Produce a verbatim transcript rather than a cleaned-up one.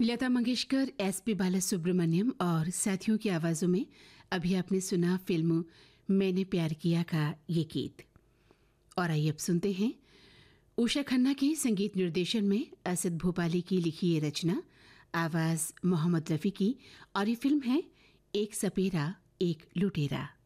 Lata Mangeshkar, S P Balasubrahmanyam और साथियों की आवाज़ों में अभी आपने सुना फिल्म मैंने प्यार किया का ये गीत। और आइए अब सुनते हैं उषा खन्ना के संगीत निर्देशन में असद भोपाली की लिखी ये रचना, आवाज़ मोहम्मद रफ़ी की, और ये फिल्म है एक सपेरा एक लुटेरा।